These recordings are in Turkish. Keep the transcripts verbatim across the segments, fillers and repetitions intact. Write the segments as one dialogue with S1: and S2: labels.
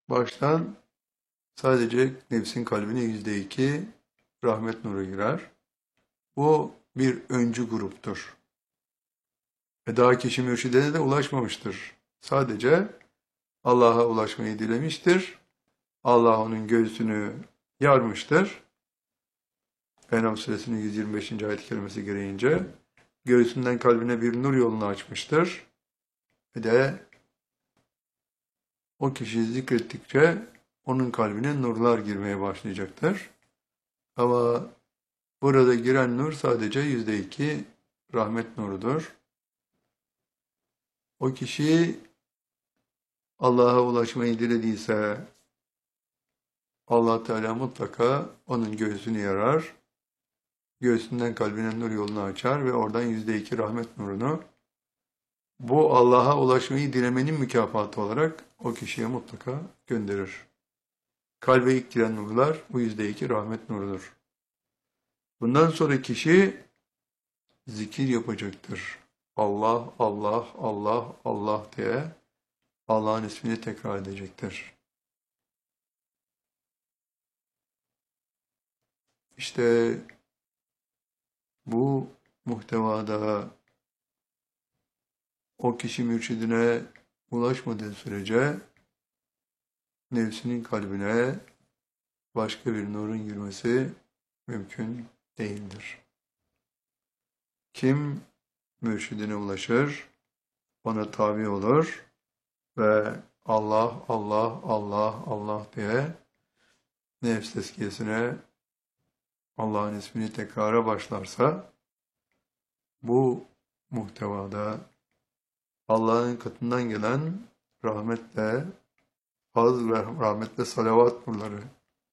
S1: Baştan sadece nefsin kalbine yüzde iki rahmet nuru girer. Bu bir öncü gruptur. Ve daha kişi mürşidine de ulaşmamıştır. Sadece Allah'a ulaşmayı dilemiştir. Allah onun göğsünü yarmıştır. En'am suresinin yüz yirmi beşinci ayet-i kerimesi gereğince göğsünden kalbine bir nur yolunu açmıştır. Ve de o kişiyi zikrettikçe onun kalbine nurlar girmeye başlayacaktır. Ama burada giren nur sadece yüzde iki rahmet nurudur. O kişi Allah'a ulaşmayı dilediyse Allah Teala mutlaka onun göğsünü yarar. Göğsünden kalbine nur yolunu açar ve oradan yüzde iki rahmet nurunu bu Allah'a ulaşmayı dilemenin mükafatı olarak o kişiye mutlaka gönderir. Kalbe ilk giren nurlar bu yüzde iki rahmet nurudur. Bundan sonra kişi zikir yapacaktır. Allah, Allah, Allah, Allah diye Allah'ın ismini tekrar edecektir. İşte bu muhtevada o kişi mürşidine ulaşmadığı sürece nefsinin kalbine başka bir nurun girmesi mümkün değildir. Kim mürşidine ulaşır, ona tabi olur ve Allah, Allah, Allah, Allah diye nefs tezkiyesine Allah'ın ismini tekrara başlarsa, bu muhtevada Allah'ın katından gelen rahmetle, fazl ve rahmetle salavat nurları,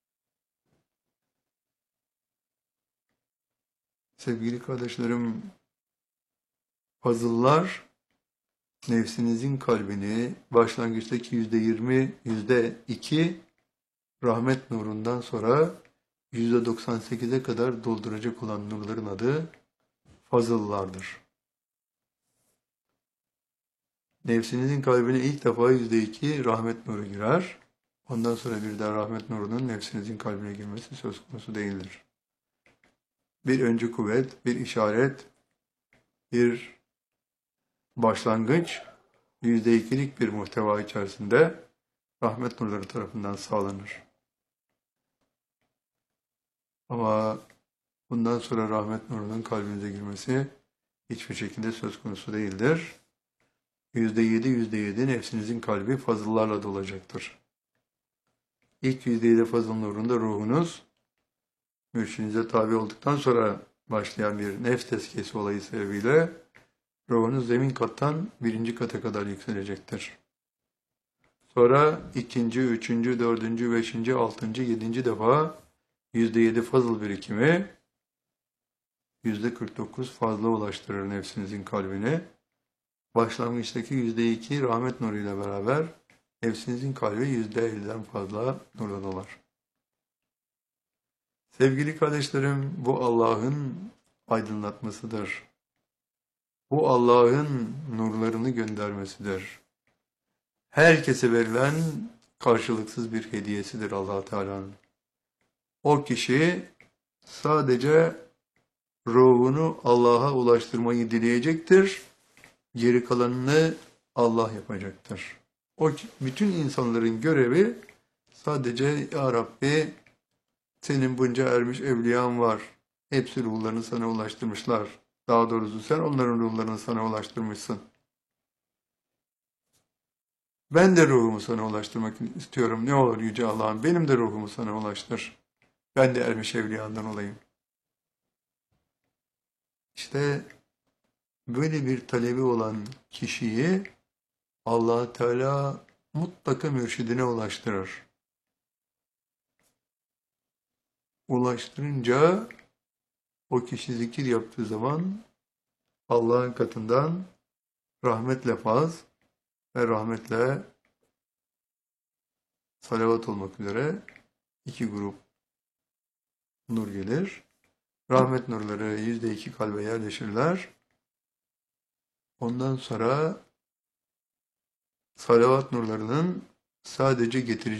S1: sevgili kardeşlerim, fazıllar nefsinizin kalbini başlangıçtaki yüzde yirmi, yüzde iki rahmet nurundan sonra yüzde doksan sekize kadar dolduracak olan nurların adı fazıllardır. Nefsinizin kalbine ilk defa yüzde iki rahmet nuru girer. Ondan sonra bir daha rahmet nurunun nefsinizin kalbine girmesi söz konusu değildir. Bir öncü kuvvet, bir işaret, bir başlangıç, yüzde ikilik bir muhteva içerisinde rahmet nurları tarafından sağlanır. Ama bundan sonra rahmet nurunun kalbinize girmesi hiçbir şekilde söz konusu değildir. Yüzde yedi, yüzde yedi nefsinizin kalbi fazıllarla dolacaktır. İlk yüzde yedi fazıl nurunda ruhunuz, mürşidinize tabi olduktan sonra başlayan bir nefs tezkiyesi olayı sebebiyle ruhunuz zemin kattan birinci kata kadar yükselecektir. Sonra ikinci, üçüncü, dördüncü, beşinci, altıncı, yedinci defa yüzde yedi fazıl birikimi yüzde kırk dokuz fazla ulaştırır nefsinizin kalbini. Başlangıçtaki yüzde iki rahmet nuruyla beraber nefsinizin kalbi yüzde elliden fazla nurla dolar. Sevgili kardeşlerim, bu Allah'ın aydınlatmasıdır. Bu Allah'ın nurlarını göndermesidir. Herkese verilen karşılıksız bir hediyesidir Allah Teala'nın. O kişi sadece ruhunu Allah'a ulaştırmayı dileyecektir. Geri kalanını Allah yapacaktır. O bütün insanların görevi sadece Ya Rabbi senin bunca ermiş evliyan var. Hepsi ruhlarını sana ulaştırmışlar. Daha doğrusu sen onların ruhlarını sana ulaştırmışsın. Ben de ruhumu sana ulaştırmak istiyorum. Ne olur Yüce Allah'ım benim de ruhumu sana ulaştır. Ben de ermiş evliyandan olayım. İşte böyle bir talebi olan kişiyi Allah Teala mutlaka mürşidine ulaştırır. Ulaştırınca o kişi zikir yaptığı zaman Allah'ın katından rahmetle faz ve rahmetle salavat olmak üzere iki grup nur gelir. Rahmet nurları yüzde iki kalbe yerleşirler. Ondan sonra salavat nurlarının sadece getirici